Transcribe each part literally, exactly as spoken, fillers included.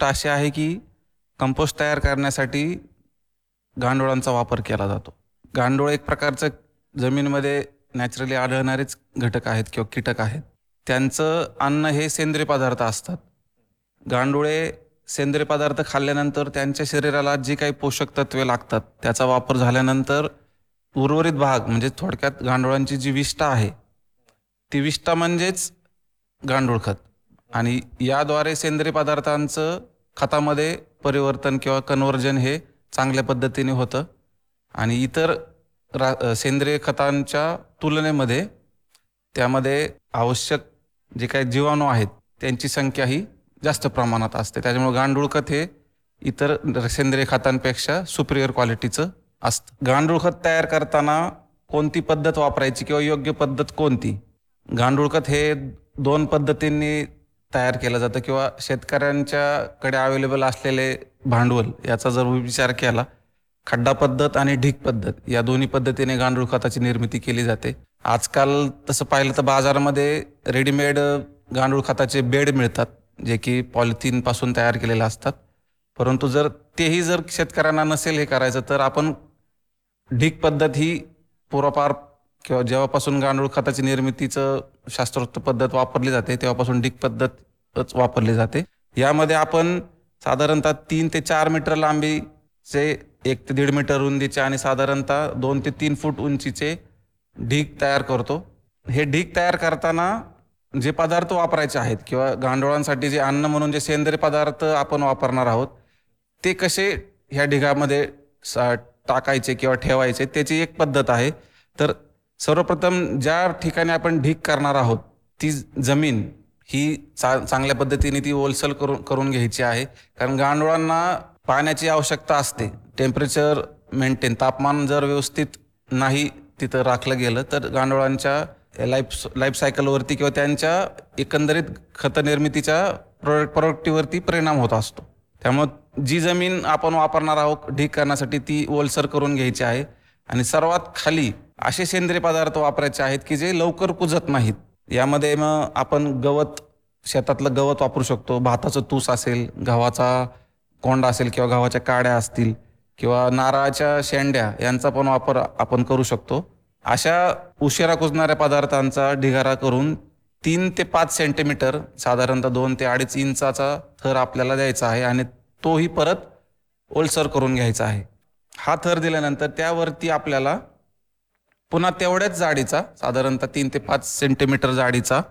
गोष्ट अशी आहे की कंपोस्ट तयार करण्यासाठी गांडुळांचा वापर केला जातो. गांडूळ एक प्रकारचं जमिनीमध्ये नॅचरली आढळणारेच घटक आहेत किंवा कीटक आहेत. त्यांचं अन्न हे सेंद्रिय पदार्थ असतात. गांडुळे सेंद्रिय पदार्थ खाल्ल्यानंतर त्यांच्या शरीराला जी काही पोषक तत्वे लागतात त्याचा वापर झाल्यानंतर उर्वरित भाग म्हणजे थोडक्यात गांडुळांची जी विष्ठा आहे ती विष्ठा म्हणजेच गांडूळ खत आणि याद्वारे सेंद्रिय पदार्थांचं खतामध्ये परिवर्तन किंवा कन्व्हर्जन हे चांगल्या पद्धतीने होतं आणि इतर रा सेंद्रिय खतांच्या तुलनेमध्ये त्यामध्ये आवश्यक जे काही जीवाणू आहेत त्यांची संख्या ही जास्त प्रमाणात असते. त्याच्यामुळे गांडूळ खत हे इतर सेंद्रिय खतांपेक्षा सुपिरियर क्वालिटीचं असतं. गांडूळ खत तयार करताना कोणती पद्धत वापरायची किंवा योग्य पद्धत कोणती? गांडूळ खत हे दोन पद्धतींनी तयार केलं जातं किंवा शेतकऱ्यांच्याकडे अवेलेबल असलेले भांडवल याचा जर विचार केला खड्डा पद्धत आणि ढीग पद्धत या दोन्ही पद्धतीने गांडूळ खताची निर्मिती केली जाते. आजकाल तसं पाहिलं तर बाजारामध्ये रेडीमेड गांडूळ खताचे बेड मिळतात जे की पॉलिथिन पासून तयार केलेले असतात. परंतु जर तेही जर शेतकऱ्यांना नसेल हे करायचं तर आपण ढीग पद्धत ही पूर्वापार किंवा जेव्हापासून गांडूळ खताची निर्मितीचं शास्त्रोक्त पद्धत वापरली जाते तेव्हापासून ढीग पद्धतच वापरली जाते. यामध्ये आपण साधारणतः तीन ते चार मीटर लांबीचे एक ते दीड मीटर रुंदीचे आणि साधारणतः दोन ते तीन फूट उंचीचे ढीग तयार करतो. हे ढीग तयार करताना जे पदार्थ वापरायचे आहेत किंवा गांडुळांसाठी जे अन्न म्हणून जे सेंद्रिय पदार्थ आपण वापरणार आहोत ते कसे ह्या ढिगामध्ये टाकायचे किंवा ठेवायचे त्याची एक पद्धत आहे. तर सर्वप्रथम ज्या ठिकाणी आपण ढीग करणार आहोत ती जमीन ही चा चांगल्या पद्धतीने ती ओलसर करून करून घ्यायची आहे. कारण गांडुळांना पाण्याची आवश्यकता असते. टेम्परेचर मेंटेन तापमान जर व्यवस्थित नाही तिथं राखलं गेलं तर गांडुळांच्या लाईफ लाईफ सायकलवरती किंवा त्यांच्या एकंदरीत खत निर्मितीच्या प्रोडक्ट प्रोडक्टिव्हवरती परिणाम होत असतो. त्यामुळे जी जमीन आपण वापरणार आहोत ढीग करण्यासाठी ती ओलसर करून घ्यायची आहे आणि सर्वात खाली असे सेंद्रिय पदार्थ वापरायचे आहेत की जे लवकर कुजत नाहीत. यामध्ये मग आपण गवत शेतातलं गवत वापरू शकतो. भाताचं तूस असेल, गव्हाचा कोंडा असेल किंवा गव्हाच्या काड्या असतील किंवा नारळाच्या शेंड्या यांचा पण वापर आपण करू शकतो. अशा उशिरा कुजणाऱ्या पदार्थांचा ढिगारा करून तीन ते पाच सेंटीमीटर साधारणतः दोन ते अडीच इंचाचा थर आपल्याला द्यायचा आहे आणि तोही परत ओलसर करून घ्यायचा आहे. हा थर दिल्यानंतर त्यावरती आपल्याला पुन्हा तेवढ्याच जाडीचा साधारणतः तीन ते पाच सेंटीमीटर जाडीचा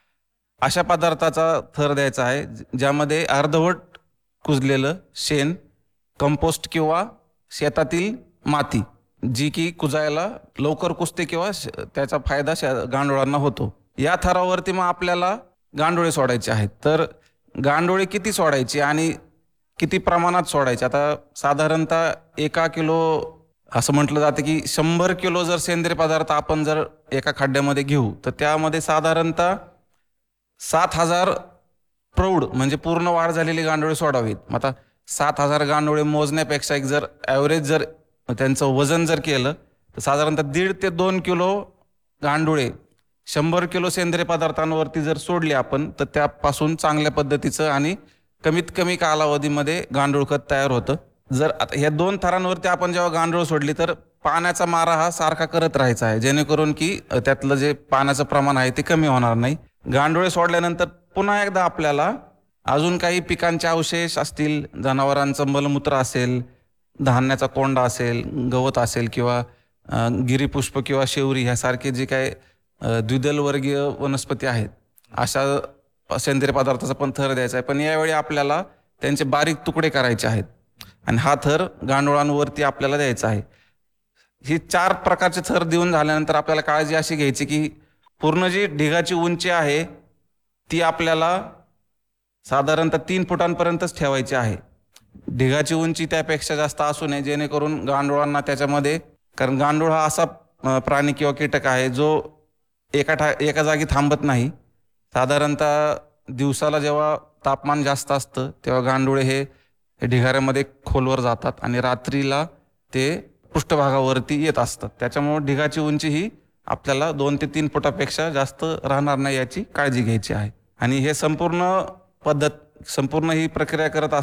अशा पदार्थाचा थर द्यायचा आहे ज्यामध्ये अर्धवट कुजलेलं शेण, कंपोस्ट किंवा शेतातील माती जी की कुजायला लवकर कुजते किंवा त्याचा फायदा गांडुळांना होतो. या थरावरती मग आपल्याला गांडुळे सोडायचे आहेत. तर गांडुळे किती सोडायची आणि किती प्रमाणात सोडायचे? आता साधारणतः एका किलो असं म्हटलं जातं की शंभर किलो जर सेंद्रिय पदार्थ आपण जर एका खड्ड्यामध्ये घेऊ तर त्यामध्ये साधारणतः सात हजार प्रौढ म्हणजे पूर्ण वाढ झालेली गांडुळे सोडावीत. आता सात हजार गांडुळे मोजण्यापेक्षा एक जर ॲव्हरेज जर त्यांचं वजन जर केलं तर साधारणतः दीड ते दोन किलो गांडुळे शंभर किलो सेंद्रिय पदार्थांवरती जर सोडले आपण तर त्यापासून चांगल्या पद्धतीचं आणि कमीत कमी कालावधीमध्ये गांडूळ खत तयार होतं. जर आता ह्या दोन थरांवरती आपण जेव्हा गांडूळ सोडली तर पाण्याचा मारा हा सारखा करत राहायचा आहे जेणेकरून की त्यातलं जे पाण्याचं प्रमाण आहे ते कमी होणार नाही. गांडुळे सोडल्यानंतर पुन्हा एकदा आपल्याला अजून काही पिकांचे अवशेष असतील, जनावरांचं मलमूत्र असेल, धान्याचा कोंडा असेल, गवत असेल किंवा गिरीपुष्प किंवा शेवरी ह्यासारखे जे काही द्विदल वर्गीय वनस्पती आहेत अशा सेंद्रिय पदार्थाचा पण थर द्यायचा आहे. पण यावेळी आपल्याला त्यांचे बारीक तुकडे करायचे आहेत आणि हा थर गांडुळांवरती आपल्याला द्यायचा आहे. ही चार प्रकारचे थर देऊन झाल्यानंतर आपल्याला काळजी अशी घ्यायची की पूर्ण जी ढिगाची उंची आहे ती आपल्याला साधारणतः तीन फुटांपर्यंतच ठेवायची आहे. ढिगाची उंची त्यापेक्षा जास्त असू नये जेणेकरून गांडुळांना त्याच्यामध्ये, कारण गांडूळ हा असा प्राणी किंवा कीटक आहे जो एका ठा एका जागी थांबत नाही. साधारणतः दिवसाला जेव्हा तापमान जास्त असतं तेव्हा गांडुळे हे ढिगाऱ्यामध्ये खोलवर जातात आणि रात्रीला ते पृष्ठभागावरती येत असतात. त्याच्यामुळे ढिगाची उंची ही आपल्याला दोन ते तीन फुटापेक्षा जास्त राहणार नाही याची काळजी घ्यायची आहे. आणि हे संपूर्ण पद्धत संपूर्ण ही प्रक्रिया करत